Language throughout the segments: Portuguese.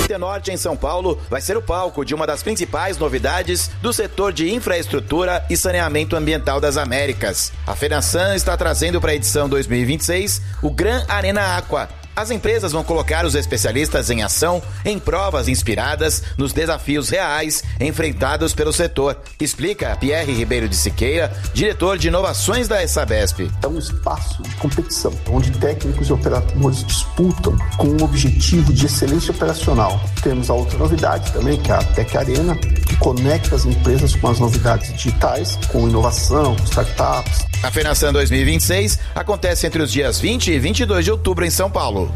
Norte, em São Paulo, vai ser o palco de uma das principais novidades do setor de infraestrutura e saneamento ambiental das Américas. A FENASAN está trazendo para a edição 2026 o Gran Arena Aqua. As empresas vão colocar os especialistas em ação em provas inspiradas nos desafios reais enfrentados pelo setor. Explica Pierre Ribeiro de Siqueira, diretor de inovações da Sabesp. É um espaço de competição, onde técnicos e operadores disputam com um objetivo de excelência operacional. Temos a outra novidade também, que é a Tech Arena, que conecta as empresas com as novidades digitais, com inovação, com startups. A FENASAN 2026 acontece entre os dias 20 e 22 de outubro em São Paulo.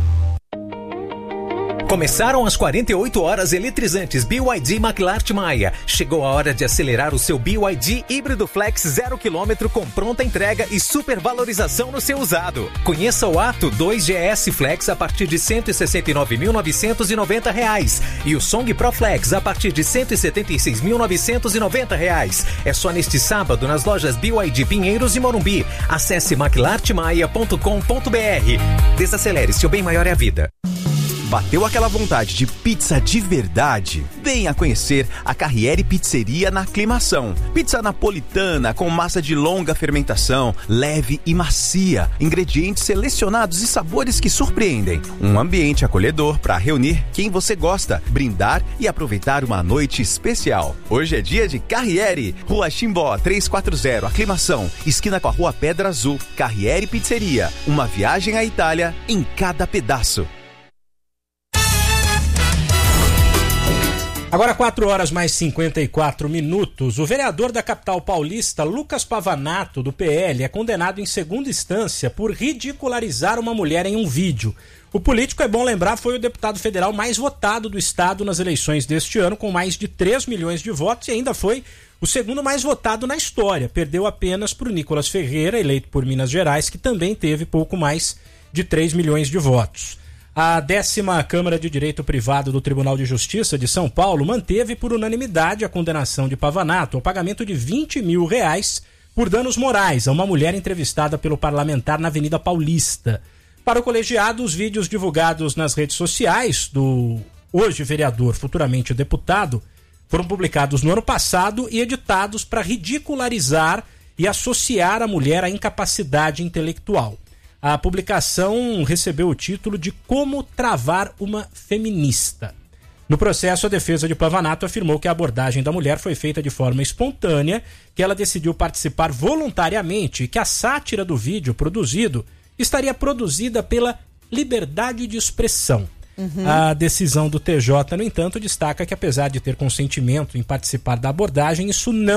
Começaram as 48 horas eletrizantes BYD McLart Maia. Chegou a hora de acelerar o seu BYD híbrido flex 0 km com pronta entrega e supervalorização no seu usado. Conheça o Atto 2GS Flex a partir de R$ 169.990 e o Song Pro Flex a partir de R$ 176.990. É só neste sábado nas lojas BYD Pinheiros e Morumbi. Acesse maclartmaia.com.br. Desacelere, seu bem maior é a vida. Bateu aquela vontade de pizza de verdade? Venha conhecer a Carriere Pizzeria na Aclimação. Pizza napolitana com massa de longa fermentação, leve e macia, ingredientes selecionados e sabores que surpreendem. Um ambiente acolhedor para reunir quem você gosta, brindar e aproveitar uma noite especial. Hoje é dia de Carriere, Rua Chimbó 340, Aclimação, esquina com a Rua Pedra Azul. Carriere Pizzeria, uma viagem à Itália em cada pedaço. Agora 4 horas mais 54 minutos. O vereador da capital paulista, Lucas Pavanato, do PL, é condenado em segunda instância por ridicularizar uma mulher em um vídeo. O político, é bom lembrar, foi o deputado federal mais votado do estado nas eleições deste ano, com mais de 3 milhões de votos, e ainda foi o segundo mais votado na história. Perdeu apenas para o Nicolas Ferreira, eleito por Minas Gerais, que também teve pouco mais de 3 milhões de votos. A 10ª Câmara de Direito Privado do Tribunal de Justiça de São Paulo manteve por unanimidade a condenação de Pavanato ao pagamento de R$20 mil por danos morais a uma mulher entrevistada pelo parlamentar na Avenida Paulista. Para o colegiado, os vídeos divulgados nas redes sociais do hoje vereador, futuramente deputado, foram publicados no ano passado e editados para ridicularizar e associar a mulher à incapacidade intelectual. A publicação recebeu o título de Como Travar uma Feminista. No processo, a defesa de Pavanato afirmou que a abordagem da mulher foi feita de forma espontânea, que ela decidiu participar voluntariamente e que a sátira do vídeo produzido estaria produzida pela liberdade de expressão. A decisão do TJ, no entanto, destaca que apesar de ter consentimento em participar da abordagem,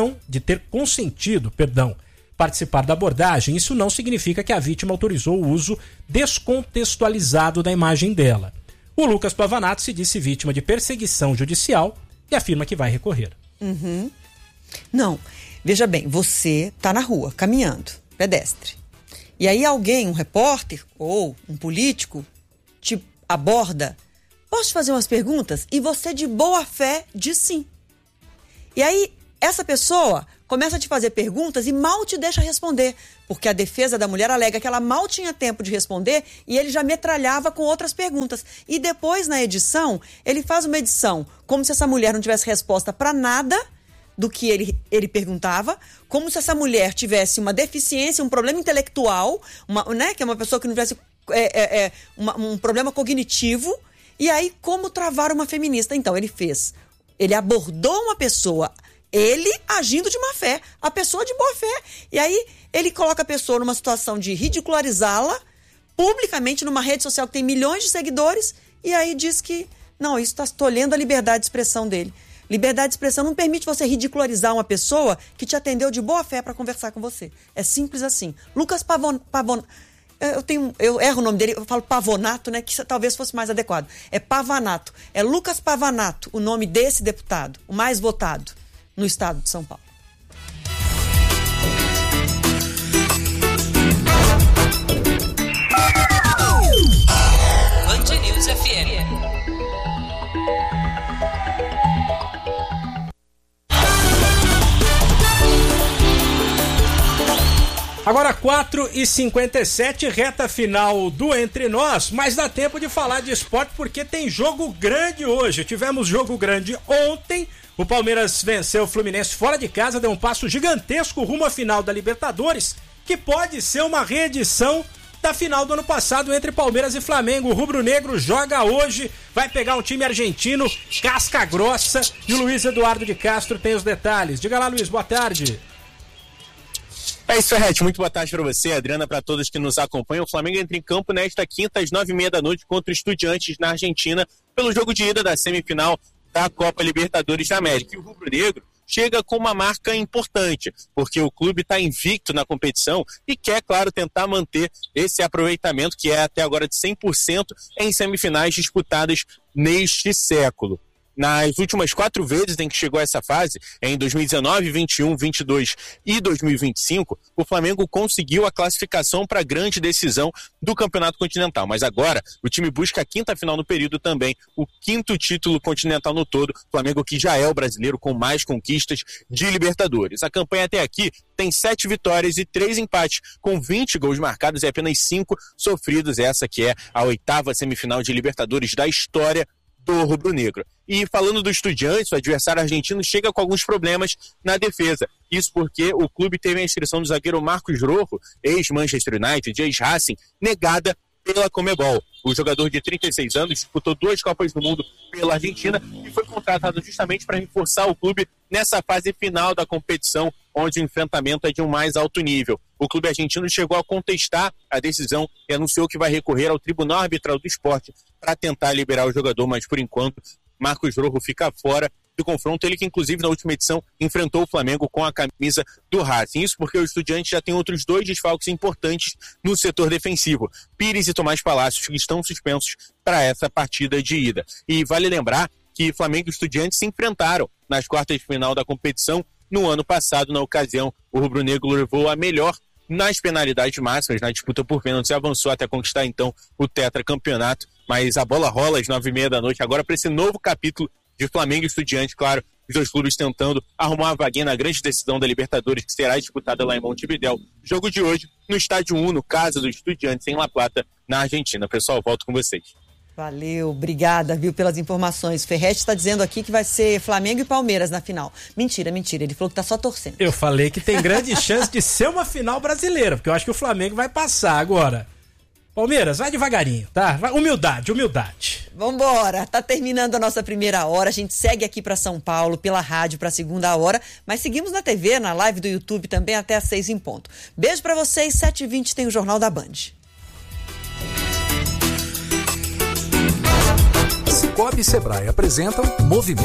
participar da abordagem, isso não significa que a vítima autorizou o uso descontextualizado da imagem dela. O Lucas Pavanato se disse vítima de perseguição judicial e afirma que vai recorrer. Não, veja bem, você está na rua, caminhando, pedestre. E aí alguém, um repórter ou um político, te aborda. Posso te fazer umas perguntas? E você, de boa fé, diz sim. E aí, essa pessoa começa a te fazer perguntas e mal te deixa responder, porque a defesa da mulher alega que ela mal tinha tempo de responder e ele já metralhava com outras perguntas. E depois, na edição, ele faz uma edição como se essa mulher não tivesse resposta para nada do que ele perguntava, como se essa mulher tivesse uma deficiência, um problema intelectual, que é uma pessoa que não tivesse um problema cognitivo, e aí como travar uma feminista. Então, ele abordou uma pessoa, ele agindo de má fé, a pessoa de boa fé. E aí ele coloca a pessoa numa situação de ridicularizá-la publicamente numa rede social que tem milhões de seguidores, e aí diz que, não, isso está tolhendo a liberdade de expressão dele. Liberdade de expressão não permite você ridicularizar uma pessoa que te atendeu de boa fé para conversar com você. É simples assim. Lucas Pavanato, eu erro o nome dele, eu falo Pavonato, né, que talvez fosse mais adequado. É Pavanato. É Lucas Pavanato, o nome desse deputado, o mais votado no estado de São Paulo. Band News FM. Agora 4h57, reta final do Entre Nós, mas dá tempo de falar de esporte porque tem jogo grande hoje. Tivemos jogo grande ontem, o Palmeiras venceu o Fluminense fora de casa, deu um passo gigantesco rumo à final da Libertadores, que pode ser uma reedição da final do ano passado entre Palmeiras e Flamengo. O rubro-negro joga hoje, vai pegar um time argentino, casca grossa, e o Luiz Eduardo de Castro tem os detalhes. Diga lá, Luiz, boa tarde. É isso, Ferretti. Muito boa tarde para você, Adriana, para todos que nos acompanham. O Flamengo entra em campo nesta quinta, às 9h30 da noite, contra o Estudiantes na Argentina, pelo jogo de ida da semifinal da Copa Libertadores da América. E o rubro-negro chega com uma marca importante, porque o clube está invicto na competição e quer, claro, tentar manter esse aproveitamento, que é até agora de 100% em semifinais disputadas neste século. Nas últimas 4 vezes em que chegou a essa fase, em 2019, 21, 22 e 2025, o Flamengo conseguiu a classificação para a grande decisão do Campeonato Continental. Mas agora, o time busca a quinta final no período também, o 5º título continental no todo. O Flamengo que já é o brasileiro com mais conquistas de Libertadores. A campanha até aqui tem 7 vitórias e 3 empates, com 20 gols marcados e apenas 5 sofridos. Essa que é a 8ª semifinal de Libertadores da história do rubro-negro. E falando do Estudiantes, o adversário argentino chega com alguns problemas na defesa. Isso porque o clube teve a inscrição do zagueiro Marcos Rojo, ex-Manchester United, ex-Racing, negada pela Conmebol. O jogador de 36 anos disputou 2 Copas do Mundo pela Argentina e foi contratado justamente para reforçar o clube nessa fase final da competição, onde o enfrentamento é de um mais alto nível. O clube argentino chegou a contestar a decisão e anunciou que vai recorrer ao Tribunal Arbitral do Esporte para tentar liberar o jogador, mas por enquanto Marcos Rojo fica fora do confronto, ele que inclusive na última edição enfrentou o Flamengo com a camisa do Racing. Isso porque o Estudiante já tem outros 2 desfalques importantes no setor defensivo, Pires e Tomás Palácios, que estão suspensos para essa partida de ida. E vale lembrar que Flamengo e Estudiantes se enfrentaram nas quartas de final da competição no ano passado. Na ocasião, o rubro-negro levou a melhor nas penalidades máximas, na disputa por pênaltis, avançou até conquistar então o tetracampeonato, mas a bola rola às 9h30 da noite agora para esse novo capítulo de Flamengo e Estudiantes, claro, os 2 clubes tentando arrumar uma vaguinha na grande decisão da Libertadores, que será disputada lá em Montevidéu. Jogo de hoje no Estádio 1, casa do Estudiantes, em La Plata, na Argentina. Pessoal, volto com vocês. Valeu, obrigada, viu, pelas informações. Ferretti está dizendo aqui que vai ser Flamengo e Palmeiras na final. Mentira, ele falou que tá só torcendo. Eu falei que tem grande chance de ser uma final brasileira, porque eu acho que o Flamengo vai passar agora. Palmeiras, vai devagarinho, tá? Humildade. Vambora, tá terminando a nossa primeira hora, a gente segue aqui pra São Paulo, pela rádio pra segunda hora, mas seguimos na TV, na live do YouTube também até às 6 em ponto. Beijo pra vocês, 7h20 tem o Jornal da Band. Cicobi e Sebrae apresentam Movimento